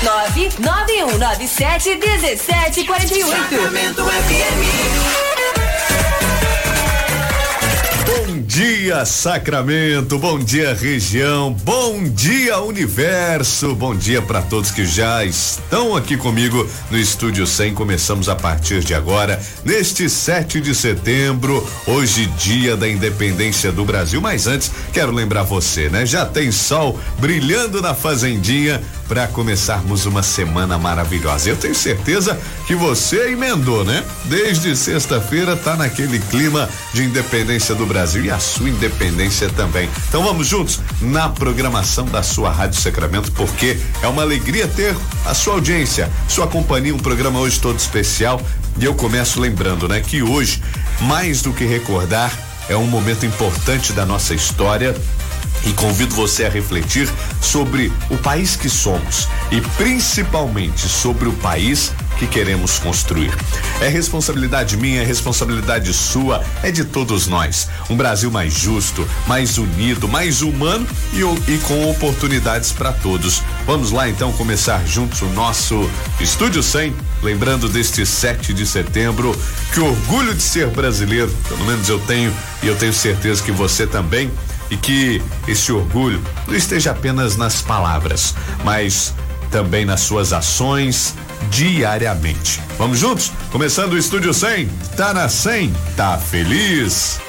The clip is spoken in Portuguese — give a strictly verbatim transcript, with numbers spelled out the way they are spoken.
nove nove um nove sete um sete quatro oito. Sacramento F M. Bom dia, Sacramento, bom dia, região, bom dia, universo, bom dia para todos que já estão aqui comigo no Estúdio cem. Começamos a partir de agora, neste sete de setembro, hoje dia da independência do Brasil, mas antes quero lembrar você, né? Já tem sol brilhando na fazendinha para começarmos uma semana maravilhosa. Eu tenho certeza que você emendou, né? Desde sexta-feira tá naquele clima de independência do Brasil e a sua independência também. Então vamos juntos na programação da sua Rádio Sacramento, porque é uma alegria ter a sua audiência, sua companhia, um programa hoje todo especial. E eu começo lembrando, né, que hoje, mais do que recordar, é um momento importante da nossa história. E convido você a refletir sobre o país que somos e principalmente sobre o país que queremos construir. É responsabilidade minha, é responsabilidade sua, é de todos nós. Um Brasil mais justo, mais unido, mais humano e, e com oportunidades para todos. Vamos lá então começar juntos o nosso Estúdio cem, lembrando deste sete de setembro, que orgulho de ser brasileiro, pelo menos eu tenho e eu tenho certeza que você também. E que esse orgulho não esteja apenas nas palavras, mas também nas suas ações diariamente. Vamos juntos? Começando o Estúdio cem. Tá na cem, tá feliz.